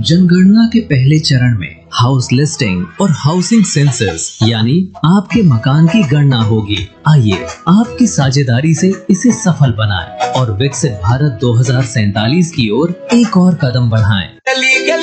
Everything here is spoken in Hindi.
जनगणना के पहले चरण में हाउस लिस्टिंग और हाउसिंग सेंसस यानी आपके मकान की गणना होगी। आइए आपकी साझेदारी से इसे सफल बनाएं और विकसित भारत 2047 की ओर एक और कदम बढ़ाएं।